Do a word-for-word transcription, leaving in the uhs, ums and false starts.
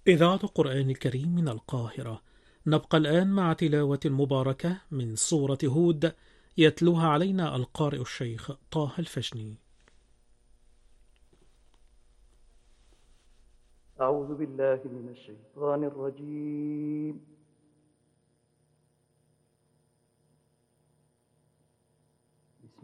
إذاعة القرآن الكريم من القاهرة. نبقى الآن مع تلاوة مباركة من سورة هود، يتلوها علينا القارئ الشيخ طه الفشني. أعوذ بالله من الشيطان الرجيم.